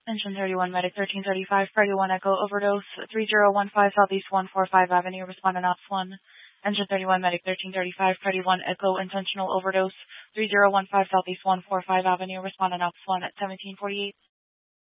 Engine 31 Medic 1335, Freddy 1 Echo Overdose 3015 Southeast 145 Avenue, respondent Ops 1. Engine 31 Medic 1335, Freddy 1 Echo Intentional Overdose 3015 Southeast 145 Avenue, respondent Ops 1 at 1748.